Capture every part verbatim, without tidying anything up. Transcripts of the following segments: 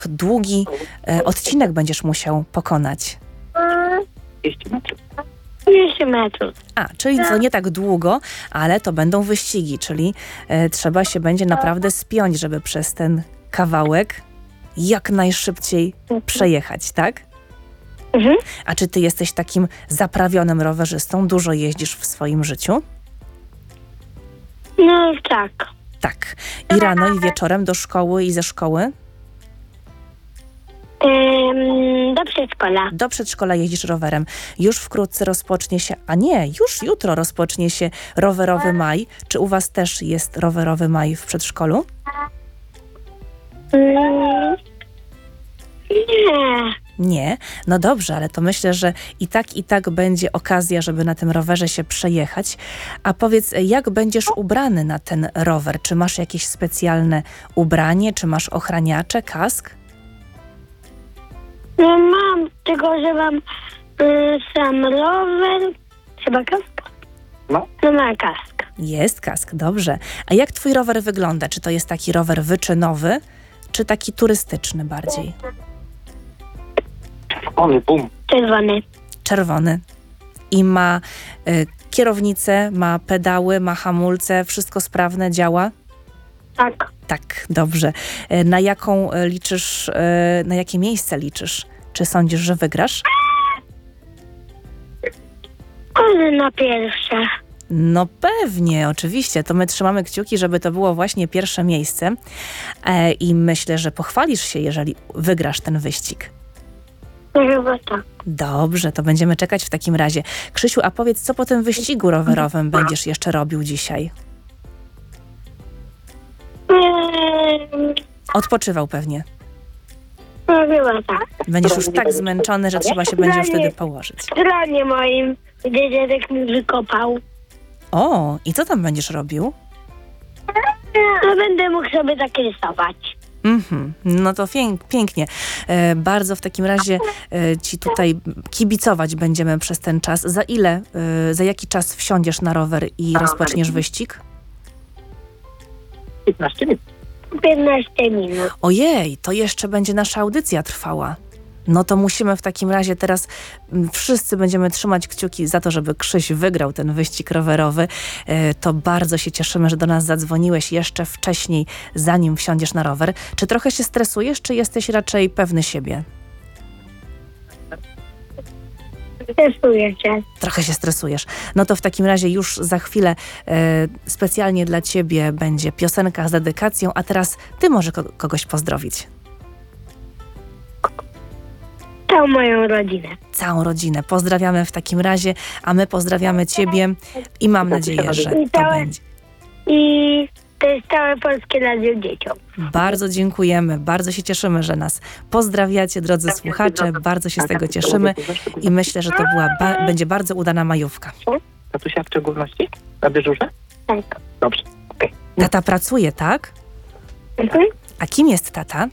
długi e, odcinek będziesz musiał pokonać? dwieście metrów. dwieście metrów. A, czyli to nie tak długo, ale to będą wyścigi, czyli e, trzeba się będzie naprawdę spiąć, żeby przez ten kawałek jak najszybciej przejechać, tak? Mhm. A czy ty jesteś takim zaprawionym rowerzystą? Dużo jeździsz w swoim życiu? No tak. Tak. I rano, i wieczorem do szkoły i ze szkoły? Ym, do przedszkola. Do przedszkola jeździsz rowerem. Już wkrótce rozpocznie się, a nie, już jutro rozpocznie się rowerowy maj. Czy u was też jest rowerowy maj w przedszkolu? Ym, nie. Nie. No dobrze, ale to myślę, że i tak, i tak będzie okazja, żeby na tym rowerze się przejechać. A powiedz, jak będziesz ubrany na ten rower? Czy masz jakieś specjalne ubranie? Czy masz ochraniacze, kask? No mam, tylko że mam y, sam rower. Chyba kask? No. No ma kask. Jest kask, dobrze. A jak twój rower wygląda? Czy to jest taki rower wyczynowy, czy taki turystyczny bardziej? Ony, bum. Czerwony. Czerwony. I ma y, kierownicę, ma pedały, ma hamulce, wszystko sprawne, działa? Tak. Tak, dobrze. Y, na jaką y, liczysz, y, na jakie miejsce liczysz? Czy sądzisz, że wygrasz? One na pierwsze. No pewnie, oczywiście. To my trzymamy kciuki, żeby to było właśnie pierwsze miejsce. E, I myślę, że pochwalisz się, jeżeli wygrasz ten wyścig. No chyba tak. Dobrze, to będziemy czekać w takim razie. Krzysiu, a powiedz, co po tym wyścigu rowerowym będziesz jeszcze robił dzisiaj? Ym, Odpoczywał pewnie. no chyba tak. Będziesz już tak zmęczony, że trzeba się będzie wtedy położyć. W stronie moim, gdzie dziadek mi wykopał. O, i co tam będziesz robił? No będę mógł sobie tak rysować. Mhm, no to fię- pięknie. E, bardzo w takim razie e, ci tutaj kibicować będziemy przez ten czas. Za ile, e, za jaki czas wsiądziesz na rower i rozpoczniesz wyścig? piętnaście minut. piętnaście minut. Ojej, to jeszcze będzie nasza audycja trwała. No to musimy w takim razie teraz m, wszyscy będziemy trzymać kciuki za to, żeby Krzyś wygrał ten wyścig rowerowy. E, to bardzo się cieszymy, że do nas zadzwoniłeś jeszcze wcześniej, zanim wsiądziesz na rower. Czy trochę się stresujesz, czy jesteś raczej pewny siebie? Stresuję się. Trochę się stresujesz. No to w takim razie już za chwilę e, specjalnie dla ciebie będzie piosenka z dedykacją, a teraz ty może ko- kogoś pozdrowić. Całą moją rodzinę. Całą rodzinę. Pozdrawiamy w takim razie, a my pozdrawiamy ciebie i mam nadzieję, że I to całe- będzie. I to jest całe Polskie Radio Dzieciom. Bardzo dziękujemy, bardzo się cieszymy, że nas pozdrawiacie, drodzy słuchacze, bardzo się z tego cieszymy i myślę, że to była ba- będzie bardzo udana majówka. Tatusia w szczególności? Na dyżurze? Tak. Dobrze. Okej. Tata pracuje, tak? Mhm. A kim jest tata?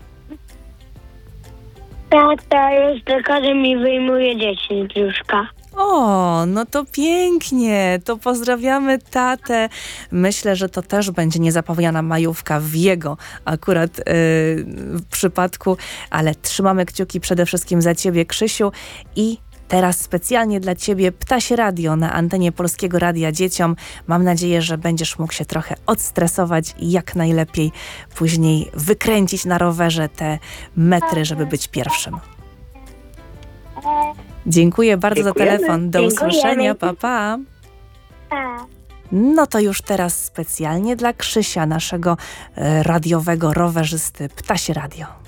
Tata już lekarzem mi wyjmuje dzieci z brzuszka. O, no to pięknie, to pozdrawiamy tatę. Myślę, że to też będzie niezapomniana majówka w jego akurat yy, w przypadku, ale trzymamy kciuki przede wszystkim za ciebie, Krzysiu, i teraz specjalnie dla ciebie Ptasie Radio na antenie Polskiego Radia Dzieciom. Mam nadzieję, że będziesz mógł się trochę odstresować i jak najlepiej później wykręcić na rowerze te metry, żeby być pierwszym. Dziękuję bardzo Dziękujemy. za telefon. Do Dziękujemy. usłyszenia. Pa, pa. Tak. No to już teraz specjalnie dla Krzysia, naszego e, radiowego rowerzysty, Ptasie Radio.